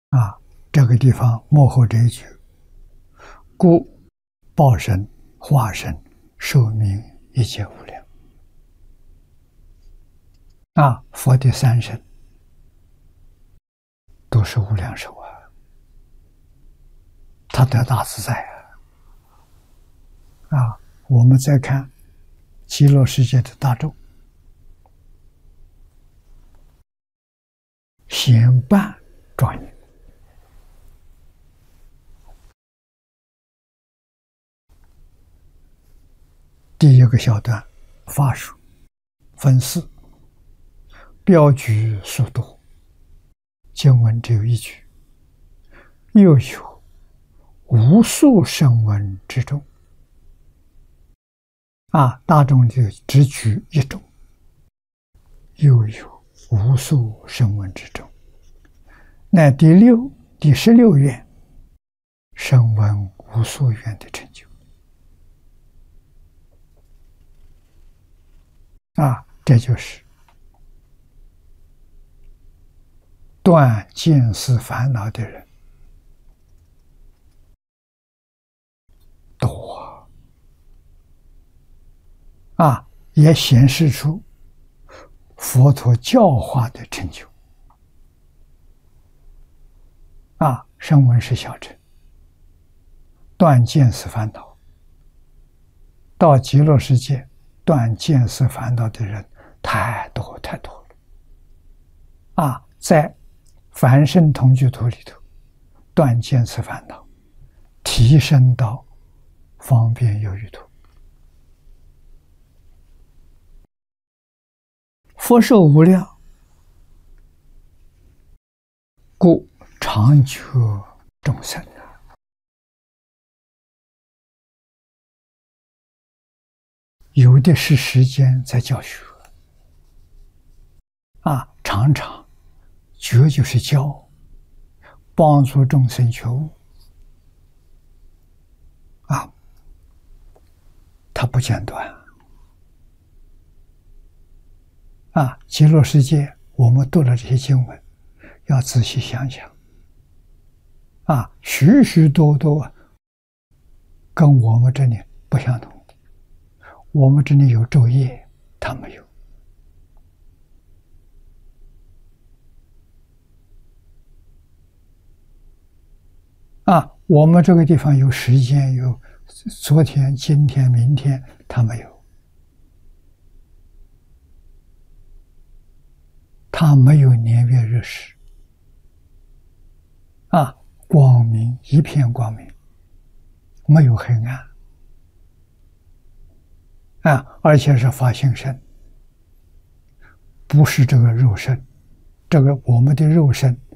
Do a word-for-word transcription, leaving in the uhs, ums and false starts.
啊，这个地方幕后这一句，故报身、化身、寿命一切无量。啊，佛的三身都是无量寿啊，他得大自在啊！啊，我们再看极乐世界的大众，显办庄严。第一个小段，法术分四，标举速度。经文只有一句，又有无数声闻之众。啊，大众就只举一种，又有无数声闻之众。乃第六、第十六愿，声闻无数愿的成就。啊，这就是断见思烦恼的人多啊，也显示出佛陀教化的成就。啊，声闻是小乘，断见思烦恼，到极乐世界断见思烦恼的人太多太多了。啊，在凡圣同居土里头，断见思烦恼，提升到方便有余土。福寿无量，故常觉众生啊，有的是时间在教学啊，常常觉就是教，帮助众生觉悟啊，它不间断啊。极乐世界，我们读了这些经文，要仔细想想啊，许许多多跟我们这里不相同的。我们这里有昼夜，他没有。啊，我们这个地方有时间，有昨天、今天、明天，他没有。他没有年月日时。啊，光明一片光明，没有黑暗。啊，而且是法性身，不是这个肉身。这个我们的肉身